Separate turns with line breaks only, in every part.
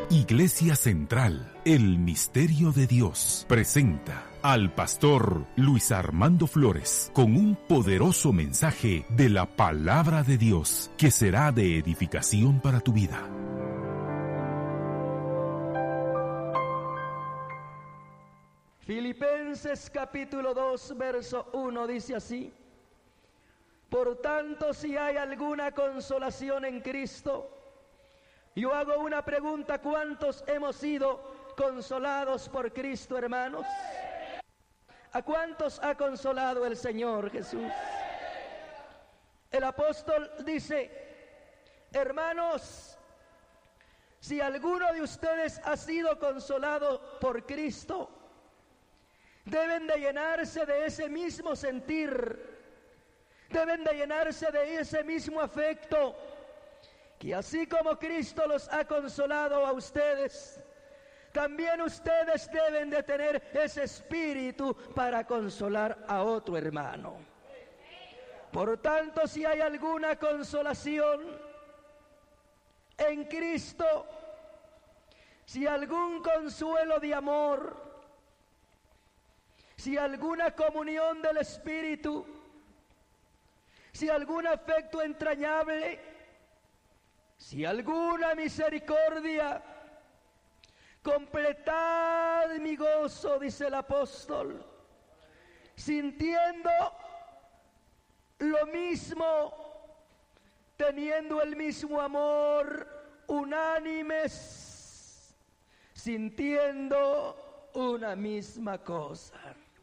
Iglesia Central, el Misterio de Dios, presenta al pastor Luis Armando Flores con un poderoso mensaje de la Palabra de Dios que será de edificación para tu vida.
Filipenses capítulo 2, verso 1 dice así: por tanto, si hay alguna consolación en Cristo, yo hago una pregunta: ¿cuántos hemos sido consolados por Cristo, hermanos? ¿A cuántos ha consolado el Señor Jesús? El apóstol dice: hermanos, si alguno de ustedes ha sido consolado por Cristo, deben de llenarse de ese mismo sentir, deben de llenarse de ese mismo afecto, que así como Cristo los ha consolado a ustedes, también ustedes deben de tener ese espíritu para consolar a otro hermano. Por tanto, si hay alguna consolación en Cristo, si algún consuelo de amor, si alguna comunión del Espíritu, si algún afecto entrañable, si alguna misericordia, completad mi gozo, dice el apóstol, sintiendo lo mismo, teniendo el mismo amor, unánimes, sintiendo una misma cosa.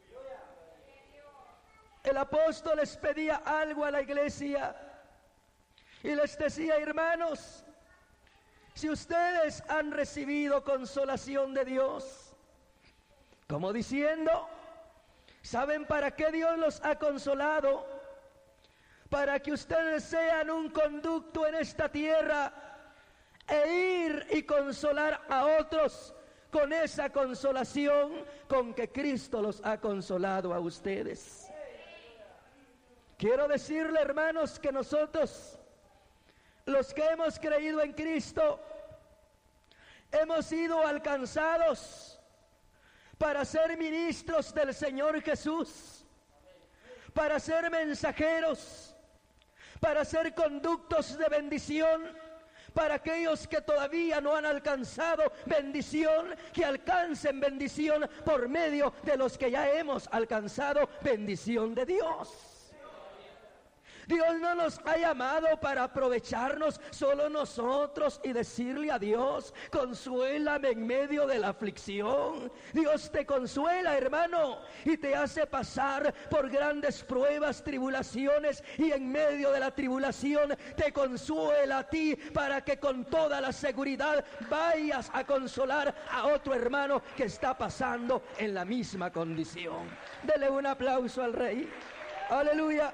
El apóstol les pedía algo a la iglesia y les decía: hermanos, si ustedes han recibido consolación de Dios, como diciendo, ¿saben para qué Dios los ha consolado? Para que ustedes sean un conducto en esta tierra e ir y consolar a otros con esa consolación con que Cristo los ha consolado a ustedes. Quiero decirle, hermanos, que nosotros, los que hemos creído en Cristo, hemos sido alcanzados para ser ministros del Señor Jesús, para ser mensajeros, para ser conductos de bendición para aquellos que todavía no han alcanzado bendición, que alcancen bendición por medio de los que ya hemos alcanzado bendición de Dios. Dios no nos ha llamado para aprovecharnos solo nosotros y decirle a Dios: consuélame en medio de la aflicción. Dios te consuela, hermano, y te hace pasar por grandes pruebas, tribulaciones, y en medio de la tribulación te consuela a ti para que con toda la seguridad vayas a consolar a otro hermano que está pasando en la misma condición. Dele un aplauso al Rey. Aleluya.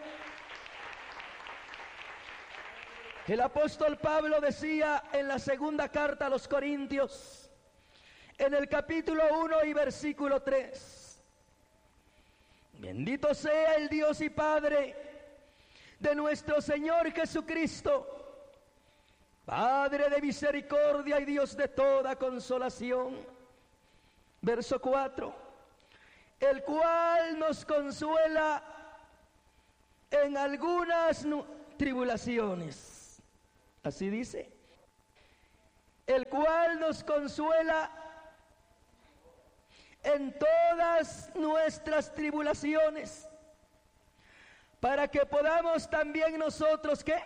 El apóstol Pablo decía en la segunda carta a los Corintios, en el capítulo 1 y versículo 3: bendito sea el Dios y Padre de nuestro Señor Jesucristo, Padre de misericordia y Dios de toda consolación. Verso 4: el cual nos consuela en algunas tribulaciones. Así dice: el cual nos consuela en todas nuestras tribulaciones, para que podamos también nosotros, ¿qué?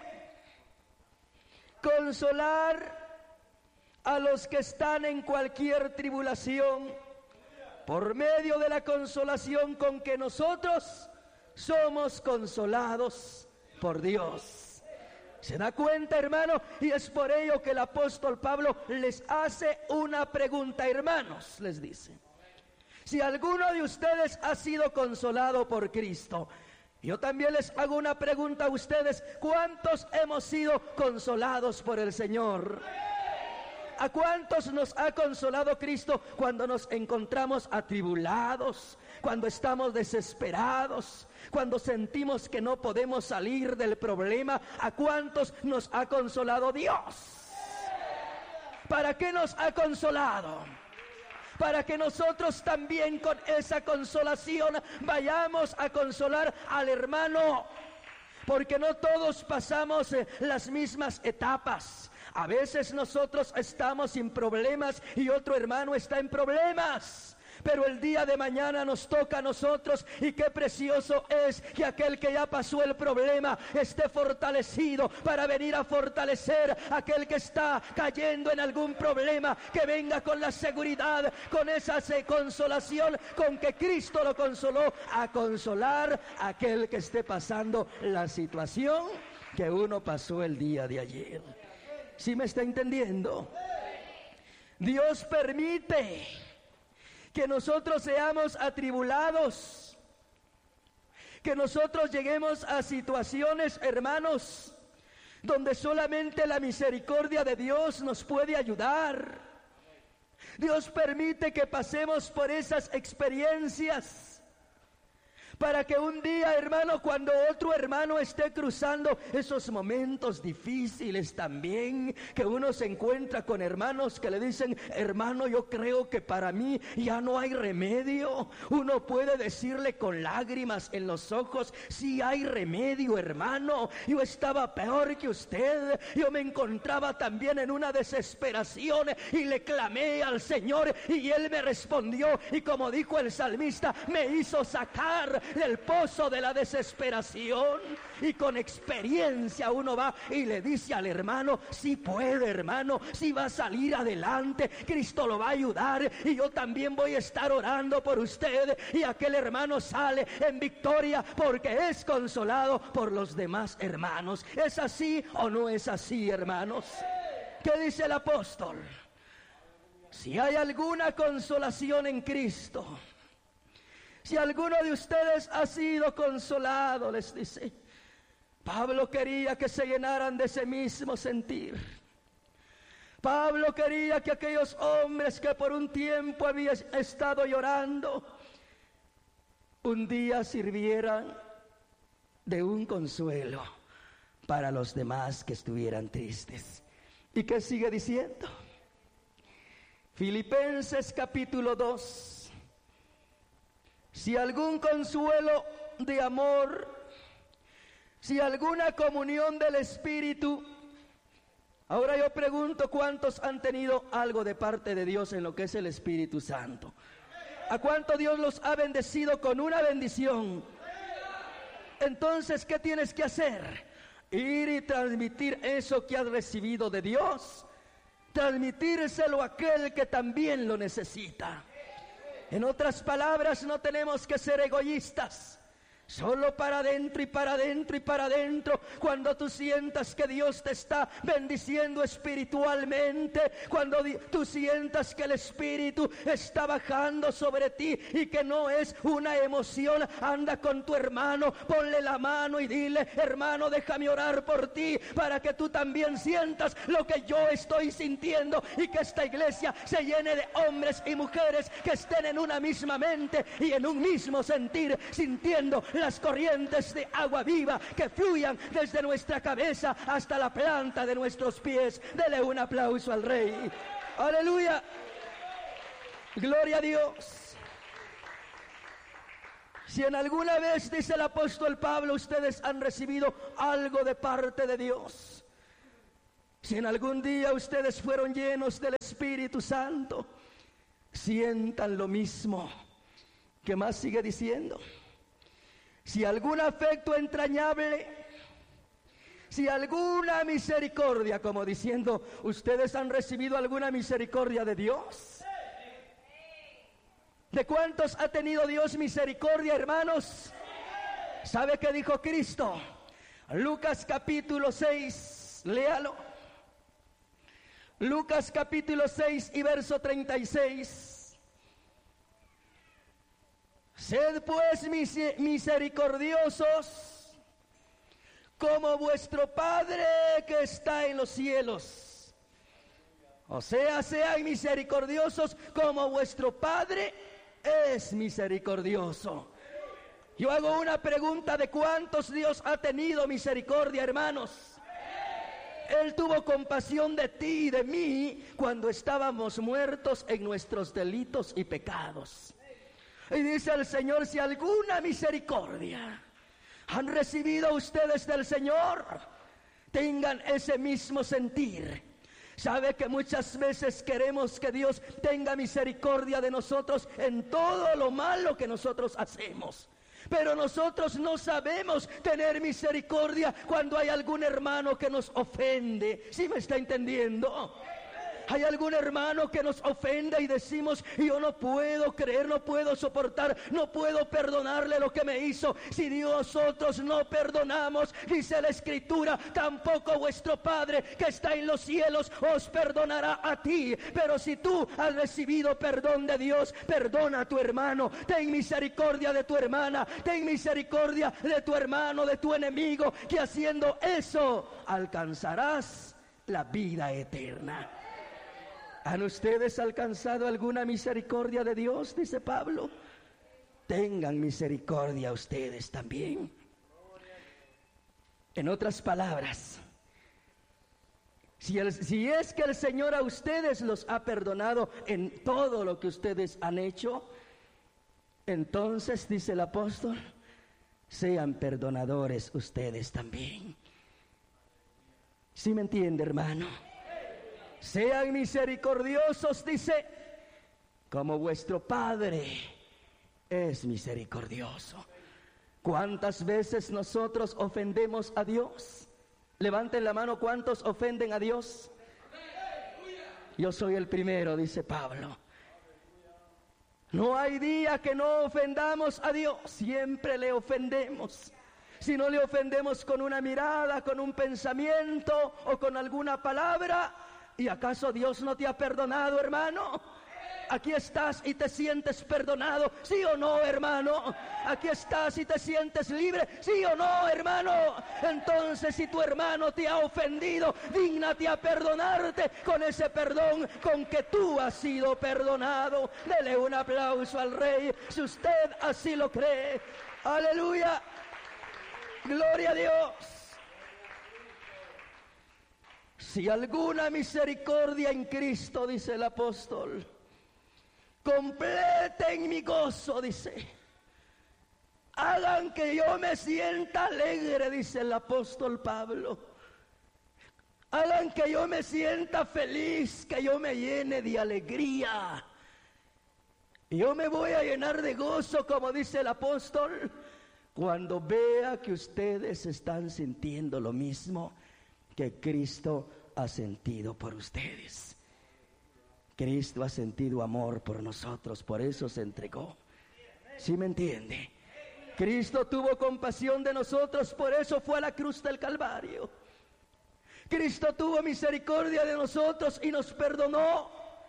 Consolar a los que están en cualquier tribulación, por medio de la consolación con que nosotros somos consolados por Dios. ¿Se da cuenta, hermano? Y es por ello que el apóstol Pablo les hace una pregunta. Hermanos, les dice: si alguno de ustedes ha sido consolado por Cristo, yo también les hago una pregunta a ustedes: ¿cuántos hemos sido consolados por el Señor? ¿A cuántos nos ha consolado Cristo cuando nos encontramos atribulados, cuando estamos desesperados, cuando sentimos que no podemos salir del problema? ¿A cuántos nos ha consolado Dios? ¿Para qué nos ha consolado? Para que nosotros también con esa consolación vayamos a consolar al hermano. Porque no todos pasamos las mismas etapas. A veces nosotros estamos sin problemas y otro hermano está en problemas. Pero el día de mañana nos toca a nosotros, y qué precioso es que aquel que ya pasó el problema esté fortalecido para venir a fortalecer a aquel que está cayendo en algún problema, que venga con la seguridad, con esa consolación con que Cristo lo consoló, a consolar a aquel que esté pasando la situación que uno pasó el día de ayer. ¿Sí me está entendiendo? Dios permite que nosotros seamos atribulados, que nosotros lleguemos a situaciones, hermanos, donde solamente la misericordia de Dios nos puede ayudar. Dios permite que pasemos por esas experiencias para que un día, hermano, cuando otro hermano esté cruzando esos momentos difíciles también, que uno se encuentra con hermanos que le dicen: hermano, yo creo que para mí ya no hay remedio. Uno puede decirle con lágrimas en los ojos: sí hay remedio, hermano. Yo estaba peor que usted. Yo me encontraba también en una desesperación y le clamé al Señor y Él me respondió, y como dijo el salmista, me hizo sacar del pozo de la desesperación. Y con experiencia uno va y le dice al hermano: sí puede, hermano, sí va a salir adelante, Cristo lo va a ayudar, y yo también voy a estar orando por usted. Y aquel hermano sale en victoria porque es consolado por los demás hermanos. ¿Es así o no es así, hermanos? ¿Qué dice el apóstol? Si hay alguna consolación en Cristo, si alguno de ustedes ha sido consolado, les dice, Pablo quería que se llenaran de ese mismo sentir. Pablo quería que aquellos hombres que por un tiempo habían estado llorando, un día sirvieran de un consuelo para los demás que estuvieran tristes. ¿Y qué sigue diciendo? Filipenses capítulo 2. Si algún consuelo de amor, si alguna comunión del Espíritu. Ahora yo pregunto, ¿cuántos han tenido algo de parte de Dios en lo que es el Espíritu Santo? ¿A cuánto Dios los ha bendecido con una bendición? Entonces, ¿qué tienes que hacer? Ir y transmitir eso que has recibido de Dios, transmitírselo a aquel que también lo necesita. En otras palabras, no tenemos que ser egoístas. Solo para adentro y para adentro y para adentro. Cuando tú sientas que Dios te está bendiciendo espiritualmente, cuando tú sientas que el Espíritu está bajando sobre ti y que no es una emoción, anda con tu hermano, ponle la mano y dile: hermano, déjame orar por ti, para que tú también sientas lo que yo estoy sintiendo, y que esta iglesia se llene de hombres y mujeres que estén en una misma mente y en un mismo sentir, sintiendo las corrientes de agua viva que fluyan desde nuestra cabeza hasta la planta de nuestros pies. Dele un aplauso al Rey. Aleluya. Gloria a Dios. Si en alguna vez, dice el apóstol Pablo, ustedes han recibido algo de parte de Dios, si en algún día ustedes fueron llenos del Espíritu Santo, sientan lo mismo. ¿Qué más sigue diciendo? Si algún afecto entrañable, si alguna misericordia, como diciendo, ¿ustedes han recibido alguna misericordia de Dios? ¿De cuántos ha tenido Dios misericordia, hermanos? ¿Sabe qué dijo Cristo? Lucas capítulo 6, léalo. Lucas capítulo 6 y verso 36. Sed pues misericordiosos, como vuestro Padre que está en los cielos. O sea, sean misericordiosos como vuestro Padre es misericordioso. Yo hago una pregunta: ¿de cuántos Dios ha tenido misericordia, hermanos? Él tuvo compasión de ti y de mí cuando estábamos muertos en nuestros delitos y pecados. Y dice el Señor, si alguna misericordia han recibido ustedes del Señor, tengan ese mismo sentir. Sabe que muchas veces queremos que Dios tenga misericordia de nosotros en todo lo malo que nosotros hacemos. Pero nosotros no sabemos tener misericordia cuando hay algún hermano que nos ofende. ¿Sí me está entendiendo? Hay algún hermano que nos ofende y decimos, yo no puedo creer, no puedo soportar, no puedo perdonarle lo que me hizo. Si nosotros no perdonamos, dice la Escritura, tampoco vuestro Padre que está en los cielos os perdonará a ti. Pero si tú has recibido perdón de Dios, perdona a tu hermano, ten misericordia de tu hermana, ten misericordia de tu hermano, de tu enemigo, que haciendo eso alcanzarás la vida eterna. ¿Han ustedes alcanzado alguna misericordia de Dios? Dice Pablo. Tengan misericordia ustedes también. En otras palabras, si es que el Señor a ustedes los ha perdonado en todo lo que ustedes han hecho, entonces, dice el apóstol, sean perdonadores ustedes también. ¿Sí me entiende, hermano? Sean misericordiosos, dice, como vuestro Padre es misericordioso. ¿Cuántas veces nosotros ofendemos a Dios? Levanten la mano, ¿cuántos ofenden a Dios? Yo soy el primero, dice Pablo. No hay día que no ofendamos a Dios, siempre le ofendemos. Si no le ofendemos con una mirada, con un pensamiento o con alguna palabra, ¿y acaso Dios no te ha perdonado, hermano? Aquí estás y te sientes perdonado, ¿sí o no, hermano? Aquí estás y te sientes libre, ¿sí o no, hermano? Entonces, si tu hermano te ha ofendido, dígnate a perdonarte con ese perdón con que tú has sido perdonado. Dele un aplauso al Rey, si usted así lo cree. Aleluya, gloria a Dios. Si alguna misericordia en Cristo, dice el apóstol, completen mi gozo, dice. Hagan que yo me sienta alegre, dice el apóstol Pablo. Hagan que yo me sienta feliz, que yo me llene de alegría. Yo me voy a llenar de gozo, como dice el apóstol, cuando vea que ustedes están sintiendo lo mismo que Cristo ha sentido por ustedes. Cristo ha sentido amor por nosotros, por eso se entregó. ¿Sí me entiende? Cristo tuvo compasión de nosotros, por eso fue a la cruz del Calvario. Cristo tuvo misericordia de nosotros y nos perdonó.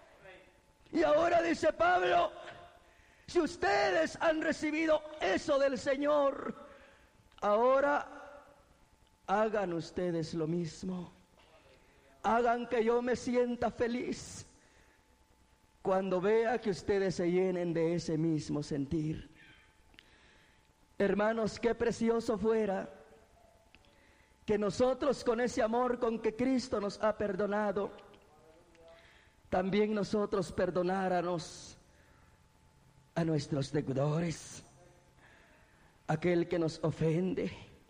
Y ahora dice Pablo, si ustedes han recibido eso del Señor, ahora hagan ustedes lo mismo. Hagan que yo me sienta feliz cuando vea que ustedes se llenen de ese mismo sentir. Hermanos, qué precioso fuera que nosotros, con ese amor con que Cristo nos ha perdonado, también nosotros perdonáramos a nuestros deudores, aquel que nos ofende,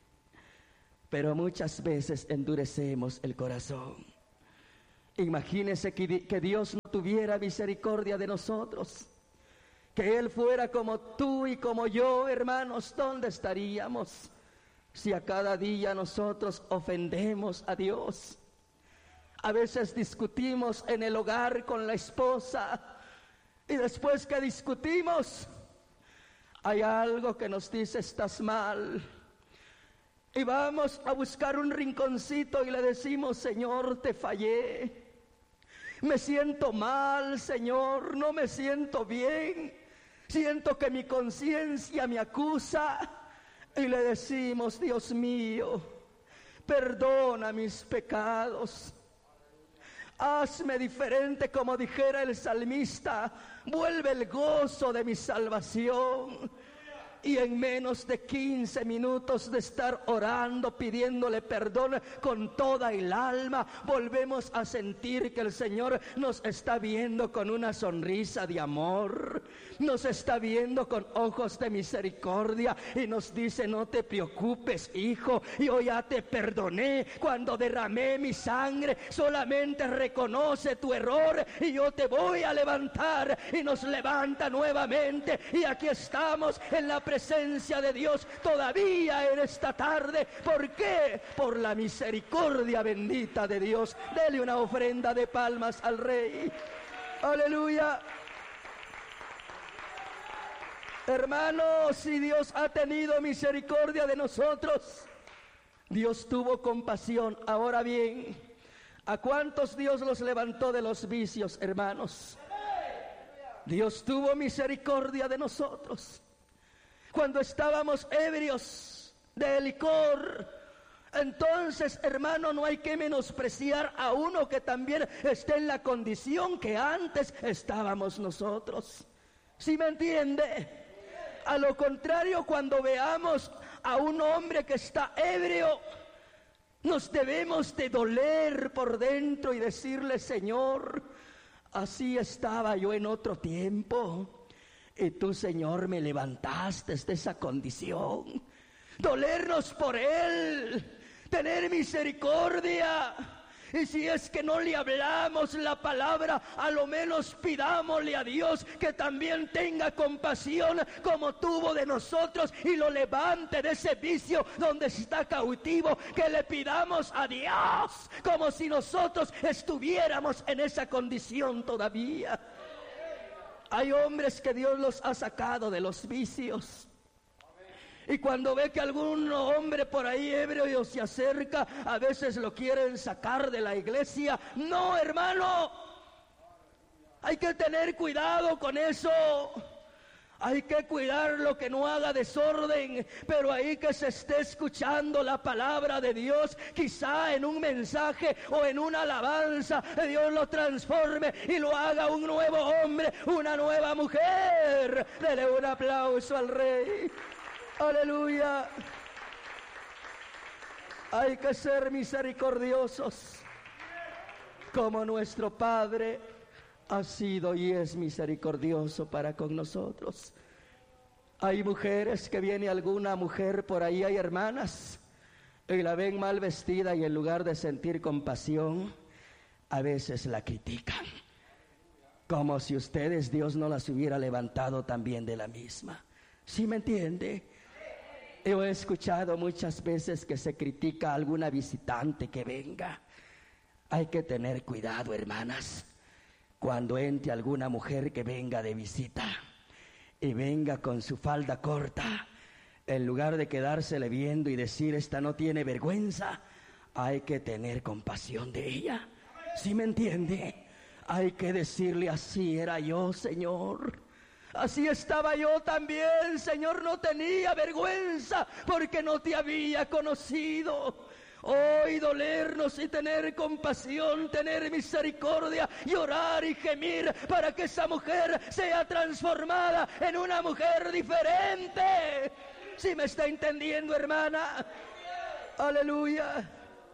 pero muchas veces endurecemos el corazón. Imagínense que Dios no tuviera misericordia de nosotros, que Él fuera como tú y como yo, hermanos, ¿dónde estaríamos? Si a cada día nosotros ofendemos a Dios. A veces discutimos en el hogar con la esposa, y después que discutimos, hay algo que nos dice estás mal, y vamos a buscar un rinconcito y le decimos, Señor, te fallé, me siento mal, Señor, no me siento bien, siento que mi conciencia me acusa, y le decimos, Dios mío, perdona mis pecados, hazme diferente, como dijera el salmista, vuelve el gozo de mi salvación. Y en menos de 15 minutos de estar orando, pidiéndole perdón con toda el alma, volvemos a sentir que el Señor nos está viendo con una sonrisa de amor, nos está viendo con ojos de misericordia y nos dice: no te preocupes, hijo, yo ya te perdoné cuando derramé mi sangre. Solamente reconoce tu error y yo te voy a levantar. Y nos levanta nuevamente, y aquí estamos en la presencia de Dios todavía en esta tarde. ¿Por qué? Por la misericordia bendita de Dios. Dele una ofrenda de palmas al Rey. Aleluya. Hermanos, si Dios ha tenido misericordia de nosotros, Dios tuvo compasión. Ahora bien, ¿a cuántos Dios los levantó de los vicios, hermanos? Dios tuvo misericordia de nosotros. Cuando estábamos ebrios de licor, entonces, hermano, no hay que menospreciar a uno que también esté en la condición que antes estábamos nosotros. ¿Sí me entiende? A lo contrario, cuando veamos a un hombre que está ebrio, nos debemos de doler por dentro y decirle: Señor, así estaba yo en otro tiempo, y tú, Señor, me levantaste de esa condición. Dolernos por él, tener misericordia. Y si es que no le hablamos la palabra, a lo menos pidámosle a Dios que también tenga compasión como tuvo de nosotros y lo levante de ese vicio donde está cautivo. Que le pidamos a Dios como si nosotros estuviéramos en esa condición todavía. Hay hombres que Dios los ha sacado de los vicios. Y cuando ve que algún hombre por ahí ebrio se acerca, a veces lo quieren sacar de la iglesia. No, hermano, hay que tener cuidado con eso. Hay que cuidarlo, que no haga desorden, pero ahí que se esté escuchando la palabra de Dios, quizá en un mensaje o en una alabanza, Dios lo transforme y lo haga un nuevo hombre, una nueva mujer. Dele un aplauso al Rey. Aleluya. Hay que ser misericordiosos como nuestro Padre ha sido y es misericordioso para con nosotros. Hay mujeres que viene alguna mujer por ahí, hay hermanas, y la ven mal vestida y en lugar de sentir compasión, a veces la critican, como si ustedes, Dios no las hubiera levantado también de la misma. ¿Sí me entiende? Yo he escuchado muchas veces que se critica a alguna visitante que venga. Hay que tener cuidado, hermanas, cuando entre alguna mujer que venga de visita y venga con su falda corta, en lugar de quedársele viendo y decir: esta no tiene vergüenza, hay que tener compasión de ella. ¿Sí me entiende? Hay que decirle: así era yo, Señor. Así estaba yo también, Señor, no tenía vergüenza porque no te había conocido. Hoy dolernos y tener compasión, tener misericordia, llorar y gemir para que esa mujer sea transformada en una mujer diferente. ¿Sí me está entendiendo, hermana? Aleluya.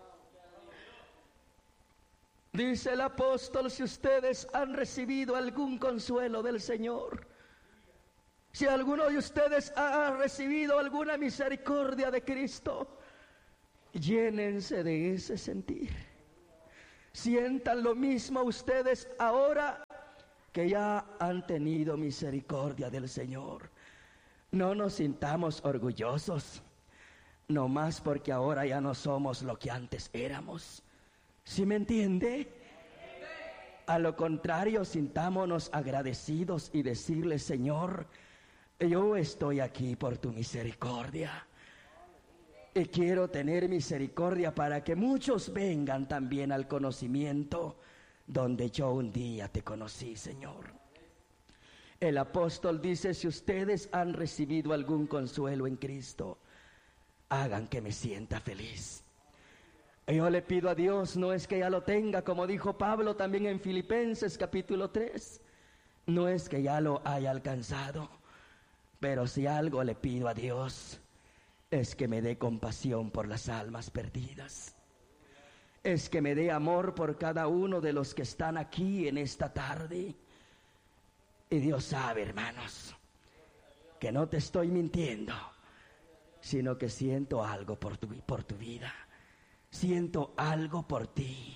Dice el apóstol: si ustedes han recibido algún consuelo del Señor, si alguno de ustedes ha recibido alguna misericordia de Cristo, llénense de ese sentir. Sientan lo mismo ustedes ahora que ya han tenido misericordia del Señor. No nos sintamos orgullosos, no más porque ahora ya no somos lo que antes éramos. ¿Sí me entiende? A lo contrario, sintámonos agradecidos y decirle: Señor, yo estoy aquí por tu misericordia. Y quiero tener misericordia para que muchos vengan también al conocimiento donde yo un día te conocí, Señor. El apóstol dice: si ustedes han recibido algún consuelo en Cristo, hagan que me sienta feliz. Yo le pido a Dios, no es que ya lo tenga, como dijo Pablo también en Filipenses capítulo 3, no es que ya lo haya alcanzado, Pero si algo le pido a Dios, es que me dé compasión por las almas perdidas. Es que me dé amor por cada uno de los que están aquí en esta tarde. Y Dios sabe, hermanos, que no te estoy mintiendo, sino que siento algo por tu vida. Siento algo por ti.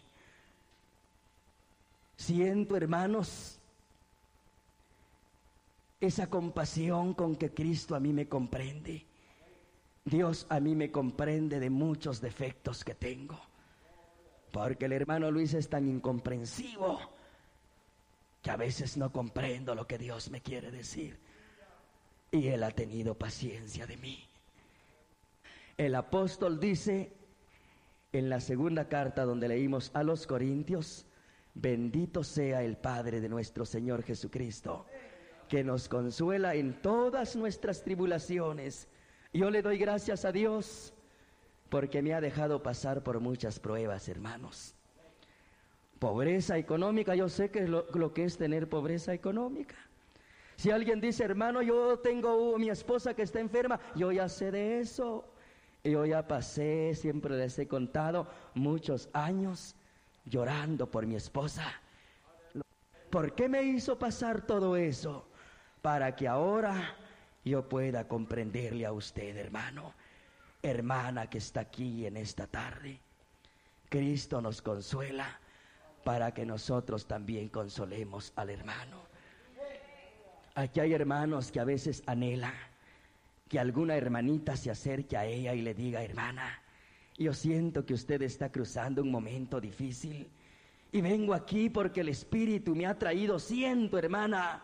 Siento, hermanos, esa compasión con que Cristo a mí me comprende. Dios a mí me comprende de muchos defectos que tengo, porque el hermano Luis es tan incomprensivo que a veces no comprendo lo que Dios me quiere decir, y Él ha tenido paciencia de mí. El apóstol dice en la segunda carta donde leímos a los Corintios: bendito sea el Padre de nuestro Señor Jesucristo, que nos consuela en todas nuestras tribulaciones. Yo le doy gracias a Dios porque me ha dejado pasar por muchas pruebas, hermanos. Pobreza económica, yo sé que es lo que es tener pobreza económica. Si alguien dice: hermano, yo tengo mi esposa que está enferma, yo ya sé de eso. Yo ya pasé, siempre les he contado, muchos años llorando por mi esposa. ¿Por qué me hizo pasar todo eso? Para que ahora yo pueda comprenderle a usted, hermano, hermana que está aquí en esta tarde. Cristo nos consuela para que nosotros también consolemos al hermano. Aquí hay hermanos que a veces anhelan que alguna hermanita se acerque a ella y le diga: hermana, yo siento que usted está cruzando un momento difícil y vengo aquí porque el Espíritu me ha traído. Siento, hermana,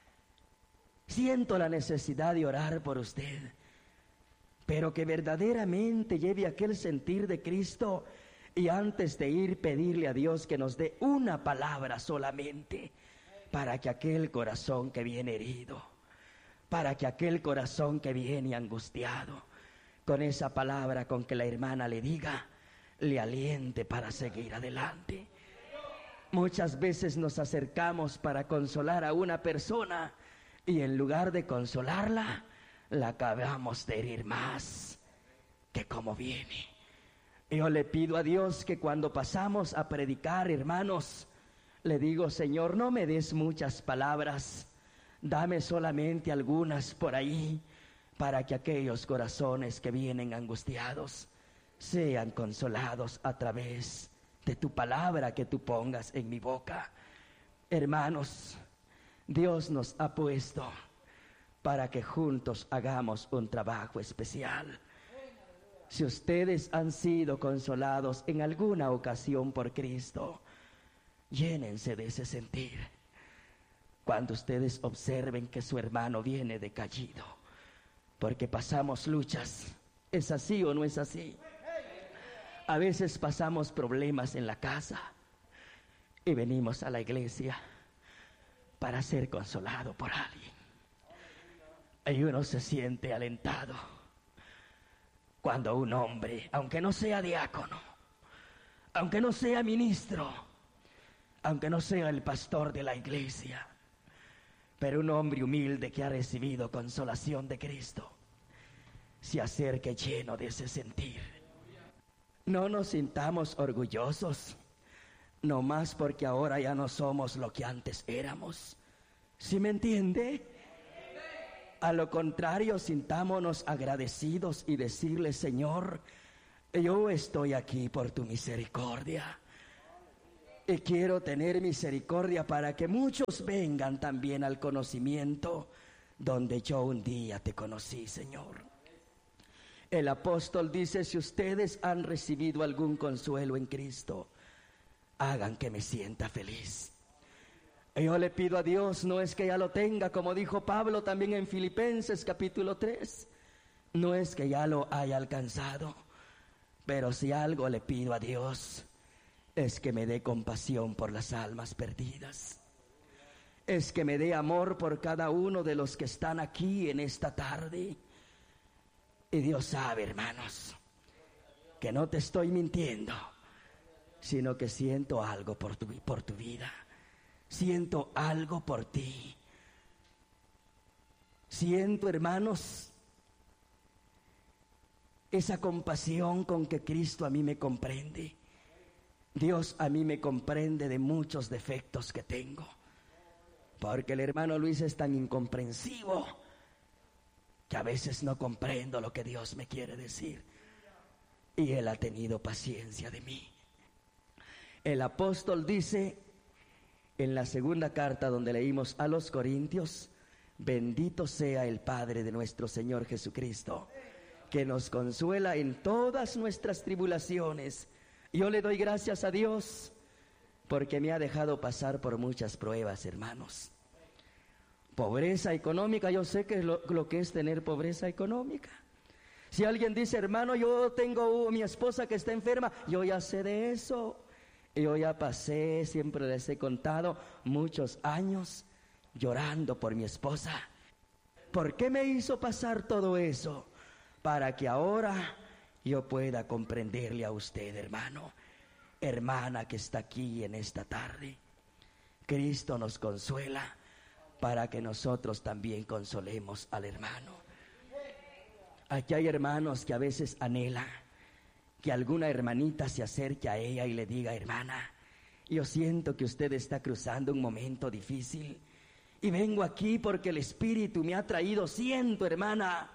siento la necesidad de orar por usted, pero que verdaderamente lleve aquel sentir de Cristo, y antes de ir, pedirle a Dios que nos dé una palabra solamente, para que aquel corazón que viene herido, para que aquel corazón que viene angustiado, con esa palabra con que la hermana le diga, le aliente para seguir adelante. Muchas veces nos acercamos para consolar a una persona y en lugar de consolarla, la acabamos de herir más que como viene. Yo le pido a Dios que cuando pasamos a predicar, hermanos, le digo: Señor, no me des muchas palabras, dame solamente algunas por ahí, para que aquellos corazones que vienen angustiados sean consolados a través de tu palabra que tú pongas en mi boca. Hermanos, Dios nos ha puesto para que juntos hagamos un trabajo especial. Si ustedes han sido consolados en alguna ocasión por Cristo, llénense de ese sentir. Cuando ustedes observen que su hermano viene decaído, porque pasamos luchas, ¿es así o no es así? A veces pasamos problemas en la casa y venimos a la iglesia para ser consolado por alguien. Y uno se siente alentado cuando un hombre, aunque no sea diácono, aunque no sea ministro, aunque no sea el pastor de la iglesia, pero un hombre humilde que ha recibido consolación de Cristo, se acerque lleno de ese sentir. No nos sintamos orgullosos, no más porque ahora ya no somos lo que antes éramos. ¿Sí me entiende? A lo contrario, sintámonos agradecidos y decirle: Señor, yo estoy aquí por tu misericordia. Y quiero tener misericordia para que muchos vengan también al conocimiento donde yo un día te conocí, Señor. El apóstol dice: si ustedes han recibido algún consuelo en Cristo, hagan que me sienta feliz. Yo le pido a Dios, no es que ya lo tenga, como dijo Pablo también en Filipenses capítulo 3, no es que ya lo haya alcanzado, pero si algo le pido a Dios, es que me dé compasión por las almas perdidas, es que me dé amor por cada uno de los que están aquí en esta tarde. Y Dios sabe, hermanos, que no te estoy mintiendo, sino que siento algo por tu vida. Siento algo por ti. Siento, hermanos, esa compasión con que Cristo a mí me comprende. Dios a mí me comprende de muchos defectos que tengo, porque el hermano Luis es tan incomprensivo que a veces no comprendo lo que Dios me quiere decir, y Él ha tenido paciencia de mí. El apóstol dice en la segunda carta donde leímos a los Corintios: bendito sea el Padre de nuestro Señor Jesucristo, que nos consuela en todas nuestras tribulaciones. Yo le doy gracias a Dios porque me ha dejado pasar por muchas pruebas, hermanos. Pobreza económica, yo sé que es lo que es tener pobreza económica. Si alguien dice: hermano, yo tengo mi esposa que está enferma, yo ya sé de eso. Yo ya pasé, siempre les he contado, muchos años llorando por mi esposa. ¿Por qué me hizo pasar todo eso? Para que ahora yo pueda comprenderle a usted, hermano, hermana que está aquí en esta tarde. Cristo nos consuela para que nosotros también consolemos al hermano. Aquí hay hermanos que a veces anhelan que alguna hermanita se acerque a ella y le diga: hermana, yo siento que usted está cruzando un momento difícil y vengo aquí porque el Espíritu me ha traído. Siento, hermana,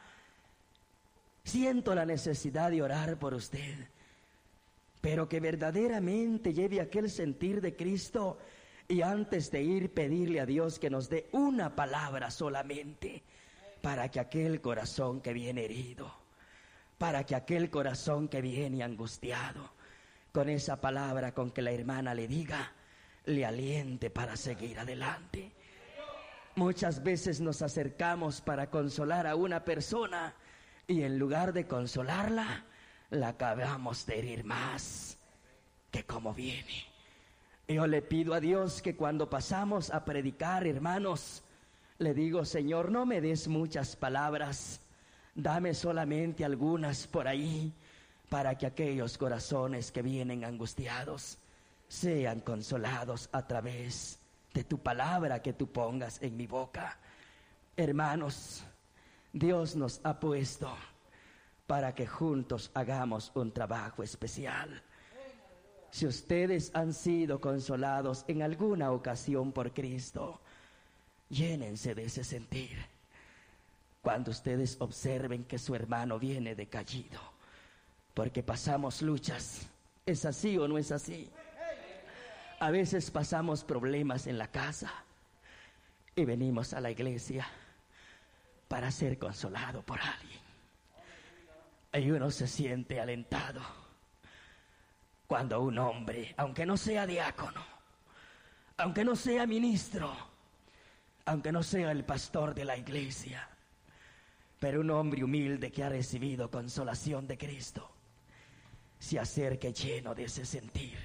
siento la necesidad de orar por usted, pero que verdaderamente lleve aquel sentir de Cristo, y antes de ir, pedirle a Dios que nos dé una palabra solamente, para que aquel corazón que viene herido, para que aquel corazón que viene angustiado, con esa palabra con que la hermana le diga, le aliente para seguir adelante. Muchas veces nos acercamos para consolar a una persona y en lugar de consolarla, la acabamos de herir más que como viene. Yo le pido a Dios que cuando pasamos a predicar, hermanos, le digo: Señor, no me des muchas palabras, dame solamente algunas por ahí, para que aquellos corazones que vienen angustiados sean consolados a través de tu palabra que tú pongas en mi boca. Hermanos, Dios nos ha puesto para que juntos hagamos un trabajo especial. Si ustedes han sido consolados en alguna ocasión por Cristo, llénense de ese sentir. Cuando ustedes observen que su hermano viene decaído, porque pasamos luchas, ¿es así o no es así? A veces pasamos problemas en la casa y venimos a la iglesia para ser consolado por alguien. Y uno se siente alentado cuando un hombre, aunque no sea diácono, aunque no sea ministro, aunque no sea el pastor de la iglesia, pero un hombre humilde que ha recibido consolación de Cristo, se acerque lleno de ese sentir,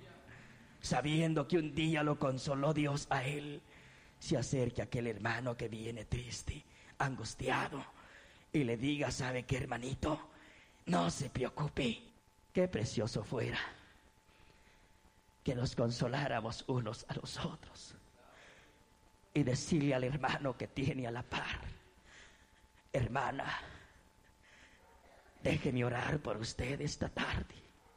sabiendo que un día lo consoló Dios a él. Se acerque a aquel hermano que viene triste, angustiado, y le diga: ¿sabe qué, hermanito? No se preocupe. Qué precioso fuera que nos consoláramos unos a los otros, y decirle al hermano que tiene a la par: hermana, déjeme orar por usted esta tarde.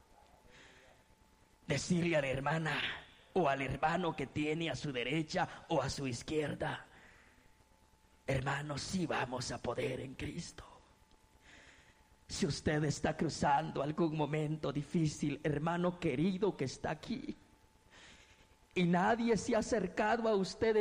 Decirle a la hermana o al hermano que tiene a su derecha o a su izquierda: hermanos, sí vamos a poder en Cristo. Si usted está cruzando algún momento difícil, hermano querido que está aquí, y nadie se ha acercado a usted